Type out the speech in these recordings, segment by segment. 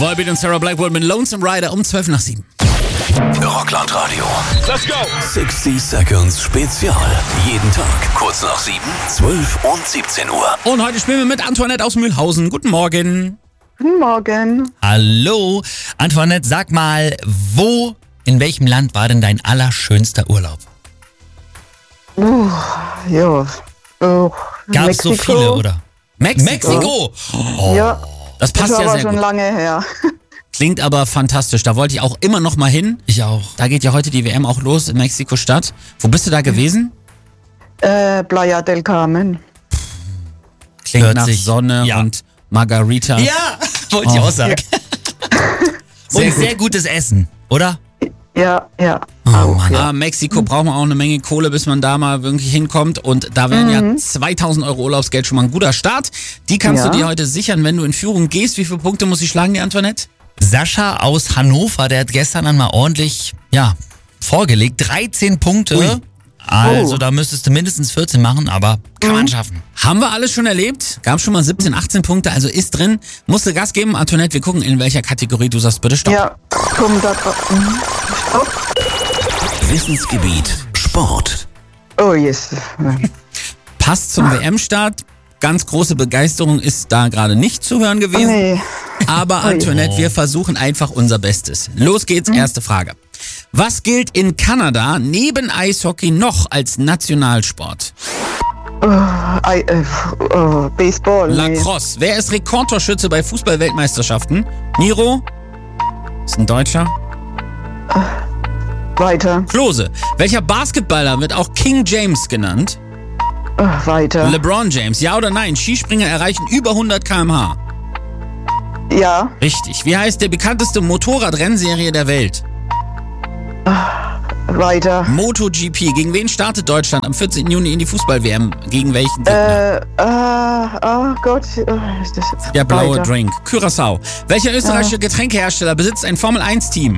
Volbeat und Sarah Blackwood mit Lonesome Rider um 12 nach 7. Rockland Radio. Let's go! 60 Seconds Spezial. Jeden Tag kurz nach 7, 12 und 17 Uhr. Und heute spielen wir mit Antoinette aus Mühlhausen. Guten Morgen. Guten Morgen. Hallo. Antoinette, sag mal, in welchem Land war denn dein allerschönster Urlaub? Gab es so viele, oder? Mexiko? Oh, Ja, das passt das war ja aber sehr schon gut. lange her. Klingt aber fantastisch. Da wollte ich auch immer noch mal hin. Ich auch. Da geht ja heute die WM auch los in Mexiko-Stadt. Wo bist du da gewesen? Playa del Carmen. Klingt Hört nach sich- Sonne ja. und Margarita. Ja, wollte ich auch sagen. Und sehr gutes Essen, oder? Ja. Oh, Auch, Mann. ja. Mexiko braucht man auch eine Menge Kohle, bis man da mal wirklich hinkommt. Und da wären ja 2.000 Euro Urlaubsgeld schon mal ein guter Start. Die kannst Ja. du dir heute sichern, wenn du in Führung gehst. Wie viele Punkte muss ich schlagen, die Antoinette? Sascha aus Hannover, der hat gestern einmal ordentlich, vorgelegt. 13 Punkte. Ui. Also da müsstest du mindestens 14 machen, aber kann man schaffen. Haben wir alles schon erlebt. Gab schon mal 17, 18 Punkte, also ist drin. Musst du Gas geben. Antoinette, wir gucken, in welcher Kategorie du sagst. Bitte stopp. Ja, komm da drauf. Stopp. Wissensgebiet Sport. Oh, yes. Passt zum WM-Start. Ganz große Begeisterung ist da gerade nicht zu hören gewesen. Nee. Aber Antoinette, wir versuchen einfach unser Bestes. Los geht's, erste Frage. Was gilt in Kanada neben Eishockey noch als Nationalsport? Baseball. Nee. Lacrosse. Wer ist Rekordtorschütze bei Fußball-Weltmeisterschaften? Miro? Ist ein Deutscher. Weiter. Klose. Welcher Basketballer wird auch King James genannt? Weiter. LeBron James. Ja oder nein? Skispringer erreichen über 100 km/h. Ja. Richtig. Wie heißt der bekannteste Motorradrennserie der Welt? Weiter. MotoGP. Gegen wen startet Deutschland am 14. Juni in die Fußball-WM? Gegen welchen Gegner? Oh Gott. Der blaue weiter. Drink. Curaçao. Welcher österreichische Getränkehersteller besitzt ein Formel-1-Team?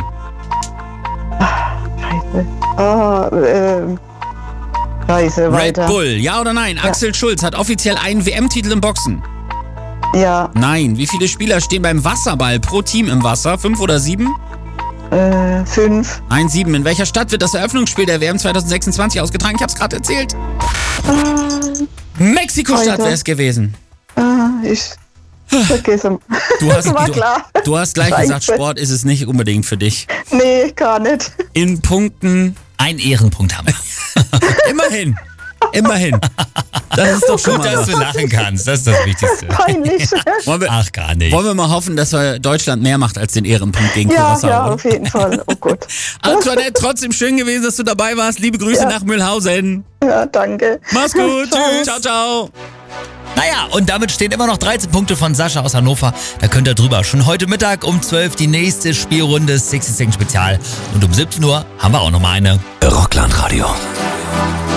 Scheiße, weiter. Red Bull. Ja oder nein? Axel Schulz hat offiziell einen WM-Titel im Boxen. Ja, Nein. Wie viele Spieler stehen beim Wasserball pro Team im Wasser? 5 oder 7? 5. 7. In welcher Stadt wird das Eröffnungsspiel der WM 2026 ausgetragen? Ich hab's gerade erzählt. Mexiko-Stadt weiter. wäre es gewesen. Ich vergesse. War klar. Du hast gleich Scheiße. gesagt, Sport ist es nicht unbedingt für dich. Nee, gar nicht. In Punkten Ein Ehrenpunkt haben wir. immerhin. Immerhin. Das ist doch schon Gut, mal dass was. du lachen kannst. Das ist das Wichtigste. Peinlich. Wollen wir, Ach, gar nicht. wollen wir mal hoffen, dass Deutschland mehr macht als den Ehrenpunkt gegen Ja, Curaçao, ja, oder? auf jeden Fall. Oh Gott. Antoinette, trotzdem schön gewesen, dass du dabei warst. Liebe Grüße nach Mühlhausen. Ja, danke. Mach's gut. Ciao. Tschüss. Ciao, ciao. Naja, und damit stehen immer noch 13 Punkte von Sascha aus Hannover. Da könnt ihr drüber. Schon heute Mittag um 12 die nächste Spielrunde 60 Second Spezial. Und um 17 Uhr haben wir auch noch mal eine. Rockland Radio.